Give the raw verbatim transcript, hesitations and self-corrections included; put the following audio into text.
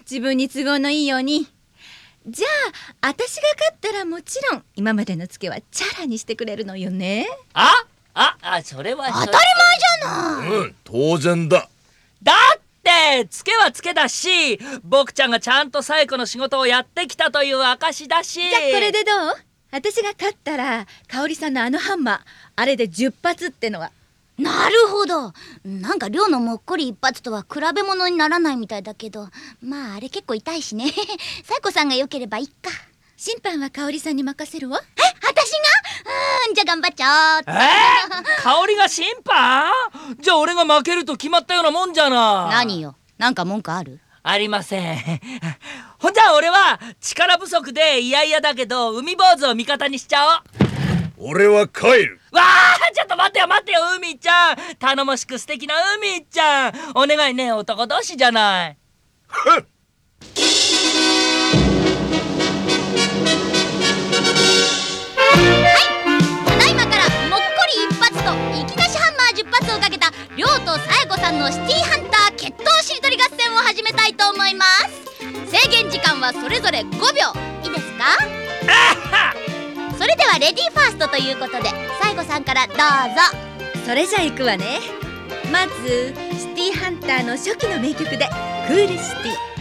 自分に都合のいいように。じゃあ私が勝ったらもちろん今までのツケはチャラにしてくれるのよね。 あああ、それは当たり前じゃない。 うん、当然だ。 だってツケはツケだし、僕ちゃんがちゃんとサイコの仕事をやってきたという証だし。 じゃあこれでどう？私が勝ったら香織さんのあのハンマー、あれでじゅっ発ってのは。 なるほど。なんか亮のもっこり一発とは比べ物にならないみたいだけど、まああれ結構痛いしね。サイコさんが良ければいいか。 審判は香織さんに任せるわ。 え、私が？うーん、じゃあ頑張っちゃおう。 えー、香織が審判？じゃあ俺が負けると決まったようなもんじゃな。 何よ、なんか文句ある？ありません。ほんじゃ俺は力不足でいやいやだけど海坊主を味方にしちゃおう。 俺は帰る。 わあ、ちょっと待ってよ待ってよ、海ちゃん。頼もしく素敵な海ちゃん、お願いね、男同士じゃない。 ふっただいまからもっこり一発といきなしハンマーじゅっ発をかけた亮とさやこさんのシティハンター決闘しりとり合戦を始めたいと思います。制限時間はそれぞれごびょう。いいですか？それではレディーファーストということでさやこさんからどうぞ。 それじゃあ行くわね。まずシティハンターの初期の名曲でクールシティ。